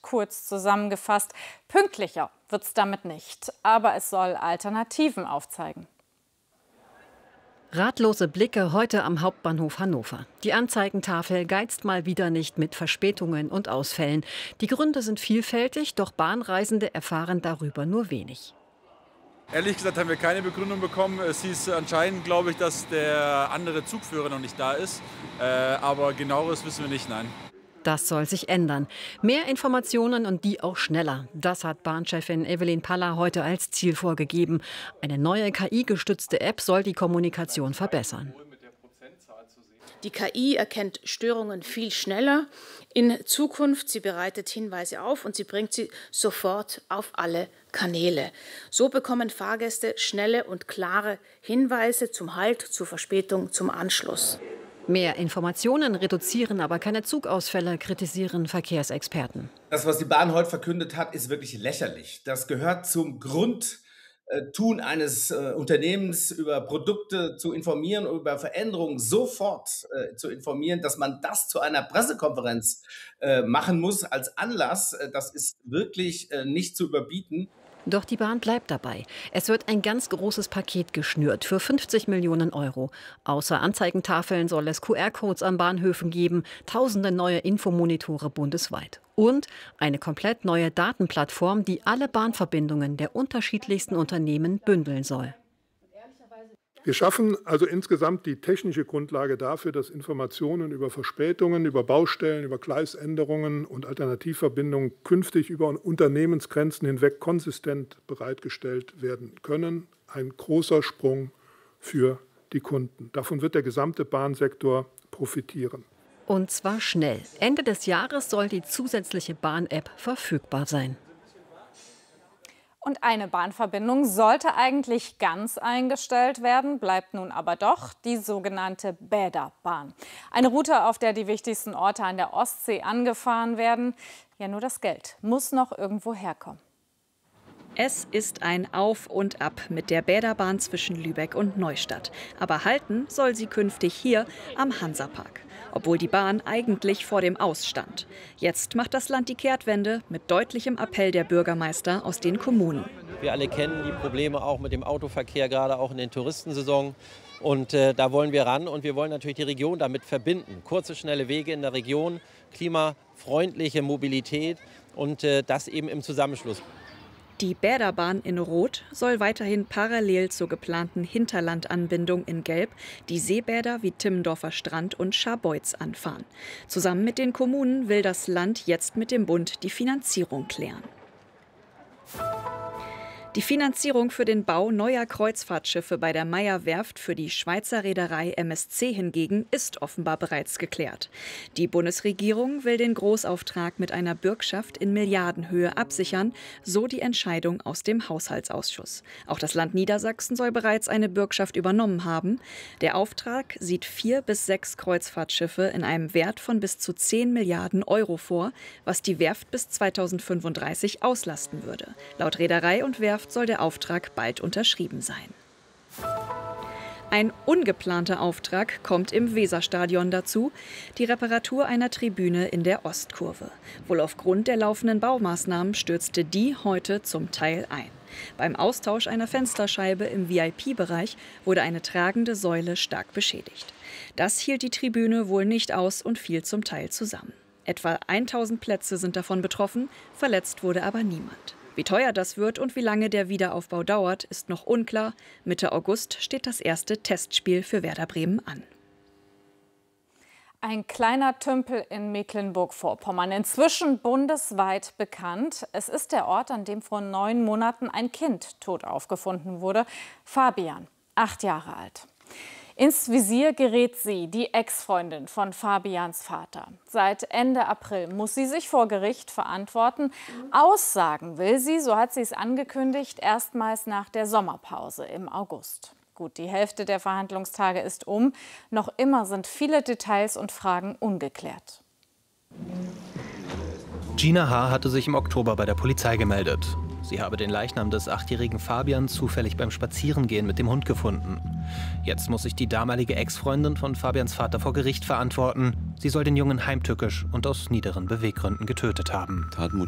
kurz zusammengefasst. Pünktlicher wird es damit nicht, aber es soll Alternativen aufzeigen. Ratlose Blicke heute am Hauptbahnhof Hannover. Die Anzeigentafel geizt mal wieder nicht mit Verspätungen und Ausfällen. Die Gründe sind vielfältig, doch Bahnreisende erfahren darüber nur wenig. Ehrlich gesagt haben wir keine Begründung bekommen. Es hieß anscheinend, glaube ich, dass der andere Zugführer noch nicht da ist. Aber genaueres wissen wir nicht, nein. Das soll sich ändern. Mehr Informationen und die auch schneller. Das hat Bahnchefin Evelyn Paller heute als Ziel vorgegeben. Eine neue KI-gestützte App soll die Kommunikation verbessern. Die KI erkennt Störungen viel schneller. In Zukunft, sie bereitet Hinweise auf und sie bringt sie sofort auf alle Kanäle. So bekommen Fahrgäste schnelle und klare Hinweise zum Halt, zur Verspätung, zum Anschluss. Mehr Informationen reduzieren aber keine Zugausfälle, kritisieren Verkehrsexperten. Das, was die Bahn heute verkündet hat, ist wirklich lächerlich. Das gehört zum Grundtun eines Unternehmens, über Produkte zu informieren, über Veränderungen sofort zu informieren. Dass man das zu einer Pressekonferenz machen muss als Anlass, das ist wirklich nicht zu überbieten. Doch die Bahn bleibt dabei. Es wird ein ganz großes Paket geschnürt für 50 Millionen Euro. Außer Anzeigentafeln soll es QR-Codes an Bahnhöfen geben, tausende neue Infomonitore bundesweit. Und eine komplett neue Datenplattform, die alle Bahnverbindungen der unterschiedlichsten Unternehmen bündeln soll. Wir schaffen also insgesamt die technische Grundlage dafür, dass Informationen über Verspätungen, über Baustellen, über Gleisänderungen und Alternativverbindungen künftig über Unternehmensgrenzen hinweg konsistent bereitgestellt werden können. Ein großer Sprung für die Kunden. Davon wird der gesamte Bahnsektor profitieren. Und zwar schnell. Ende des Jahres soll die zusätzliche Bahn-App verfügbar sein. Und eine Bahnverbindung sollte eigentlich ganz eingestellt werden, bleibt nun aber doch die sogenannte Bäderbahn. Eine Route, auf der die wichtigsten Orte an der Ostsee angefahren werden. Ja, nur das Geld muss noch irgendwo herkommen. Es ist ein Auf und Ab mit der Bäderbahn zwischen Lübeck und Neustadt. Aber halten soll sie künftig hier am Hansapark. Obwohl die Bahn eigentlich vor dem Aus stand. Jetzt macht das Land die Kehrtwende mit deutlichem Appell der Bürgermeister aus den Kommunen. Wir alle kennen die Probleme auch mit dem Autoverkehr, gerade auch in den Touristensaison. Und da wollen wir ran und wir wollen natürlich die Region damit verbinden. Kurze, schnelle Wege in der Region, klimafreundliche Mobilität und das eben im Zusammenschluss. Die Bäderbahn in Rot soll weiterhin parallel zur geplanten Hinterlandanbindung in Gelb die Seebäder wie Timmendorfer Strand und Scharbeutz anfahren. Zusammen mit den Kommunen will das Land jetzt mit dem Bund die Finanzierung klären. Die Finanzierung für den Bau neuer Kreuzfahrtschiffe bei der Meyer Werft für die Schweizer Reederei MSC hingegen ist offenbar bereits geklärt. Die Bundesregierung will den Großauftrag mit einer Bürgschaft in Milliardenhöhe absichern, so die Entscheidung aus dem Haushaltsausschuss. Auch das Land Niedersachsen soll bereits eine Bürgschaft übernommen haben. Der Auftrag sieht 4 bis 6 Kreuzfahrtschiffe in einem Wert von bis zu 10 Milliarden Euro vor, was die Werft bis 2035 auslasten würde. Laut Reederei und Werft soll der Auftrag bald unterschrieben sein. Ein ungeplanter Auftrag kommt im Weserstadion dazu, die Reparatur einer Tribüne in der Ostkurve. Wohl aufgrund der laufenden Baumaßnahmen stürzte die heute zum Teil ein. Beim Austausch einer Fensterscheibe im VIP-Bereich wurde eine tragende Säule stark beschädigt. Das hielt die Tribüne wohl nicht aus und fiel zum Teil zusammen. Etwa 1000 Plätze sind davon betroffen, verletzt wurde aber niemand. Wie teuer das wird und wie lange der Wiederaufbau dauert, ist noch unklar. Mitte August steht das erste Testspiel für Werder Bremen an. Ein kleiner Tümpel in Mecklenburg-Vorpommern, inzwischen bundesweit bekannt. Es ist der Ort, an dem vor 9 Monaten ein Kind tot aufgefunden wurde. Fabian, 8 Jahre alt. Ins Visier gerät sie, die Ex-Freundin von Fabians Vater. Seit Ende April muss sie sich vor Gericht verantworten. Aussagen will sie, so hat sie es angekündigt, erstmals nach der Sommerpause im August. Gut, die Hälfte der Verhandlungstage ist um. Noch immer sind viele Details und Fragen ungeklärt. Gina H. hatte sich im Oktober bei der Polizei gemeldet. Sie habe den Leichnam des 8-jährigen Fabian zufällig beim Spazierengehen mit dem Hund gefunden. Jetzt muss sich die damalige Ex-Freundin von Fabians Vater vor Gericht verantworten. Sie soll den Jungen heimtückisch und aus niederen Beweggründen getötet haben.